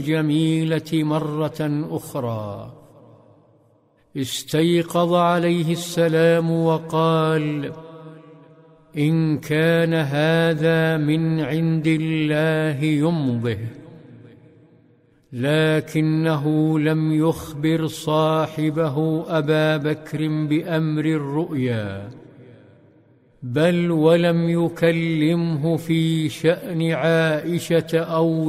الجميلة مرة أخرى. استيقظ عليه السلام وقال: إن كان هذا من عند الله يمضه. لكنه لم يخبر صاحبه أبا بكر بأمر الرؤيا، بل ولم يكلمه في شأن عائشة أو